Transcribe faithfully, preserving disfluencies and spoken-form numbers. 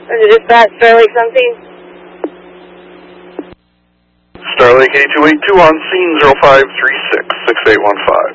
Dispatch, Starlake seventeen. Starlake eight two eight two on scene, zero five three six, six eight one five.